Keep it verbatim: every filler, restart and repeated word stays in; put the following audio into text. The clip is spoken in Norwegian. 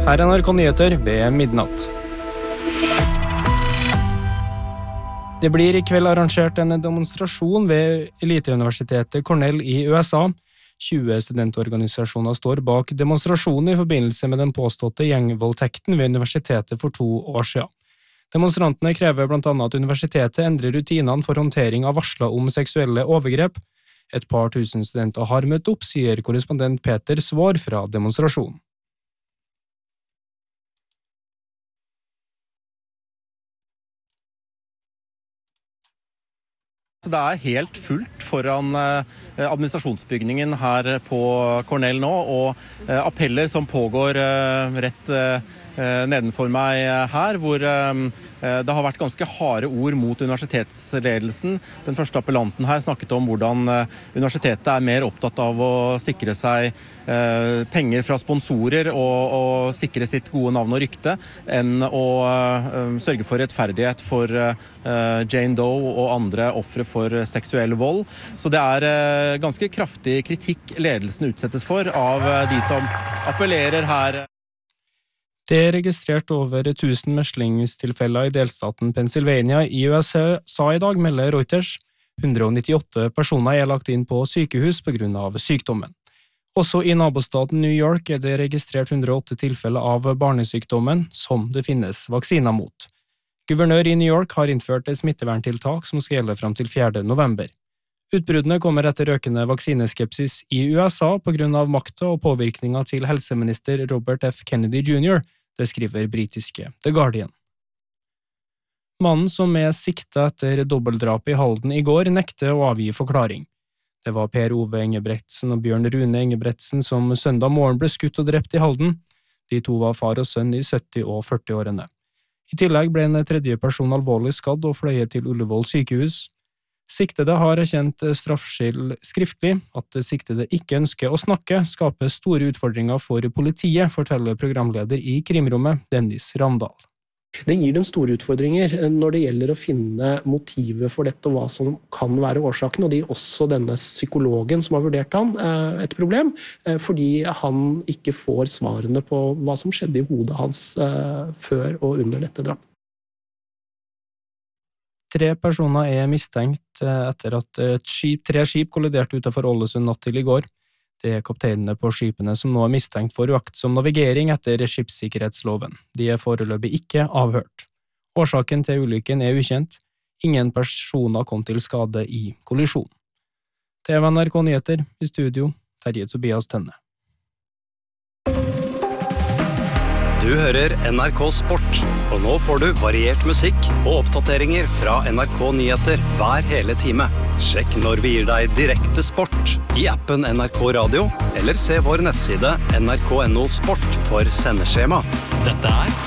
Her er N R K Nyheter ved midnatt. Det blir i kveld arrangert en demonstrasjon ved eliteuniversitetet Cornell i U S A. tjue studentorganisasjoner står bak demonstrasjonen i forbindelse med den påståtte gjengvoldtekten ved universitetet for to år siden. Demonstrantene krever blant annet at universitetet endrer rutinene for håndtering av varsler om seksuelle overgrep. Et par tusen studenter har møtt opp, sier korrespondent Peter Svår fra demonstrasjonen. Det er helt fullt foran administrasjonsbygningen her på Cornell nå, og appeller som pågår rett nedenfor meg her, hvor det har vært ganske harde ord mot universitetsledelsen. Den første appellanten her snakket om hvordan universitetet er mer opptatt av å sikre seg penger fra sponsorer og, og sikre sitt gode navn og rykte, enn å sørge for rettferdighet for Jane Doe og andre ofre for seksuell vold. Så det er ganske kraftig kritikk ledelsen utsettes for av de som appellerer her. Det er registrert over tusen meslingstilfeller i delstaten Pennsylvania i U S A i dag, melder Reuters. hundre nittiåtte personer er lagt inn på sykehus på grunn av sykdommen. Også i nabostaten New York er det registrert hundre og åtte tilfeller av barnesykdommen, som det finnes vaksiner mot. Guvernør i New York har innført et smitteverntiltak som skal gjelde frem til fjerde november. Utbruddene kommer etter økende vaksineskepsis i U S A på grunn av makta og påvirkninga til helseminister Robert F. Kennedy junior, det skriver britiske The Guardian. Mannen som er siktet etter dobbeltdrap i Halden i går nekter å avgi forklaring. Det var Per Ove Engebretsen og Bjørn Rune Engebretsen som søndag morgen ble skutt og drept i Halden. De to var far og sønn i sytti- og førti-årene. I tillegg ble en tredje person alvorlig skadd og fløyet til Ullevål sykehus. Siktede har erkjent straffskyld skriftlig. At siktede ikke ønsker å snakke, skaper store utfordringer for politiet, forteller programleder i Krimrommet, Dennis Ramdal. Det gir dem store utfordringer når det gjelder å finne motivet for dette og hva som kan være årsaken, og det gir også denne psykologen som har vurdert han et problem, fordi han ikke får svarene på hva som skjedde i hodet hans før og under dette drap. Tre personer er mistenkt etter at et skip, tre skip kolliderte utenfor Ålesund natt til i går. Det er kapteinene på skipene som nå er mistenkt for uaktsom navigering etter skipssikkerhetsloven. De er foreløpig ikke avhørt. Årsaken til ulykken er ukjent. Ingen personer kom til skade i kollisjon. Det er N R K Nyheter, i studio, Terje Tobias Tønne. Du hører N R K Sport, og nå får du variert musikk og oppdateringer fra N R K Nyheter hver hele time. Sjekk når vi gir deg direkte sport i appen N R K Radio, eller se vår nettside N R K punktum no sport for sendeskjema. Dette er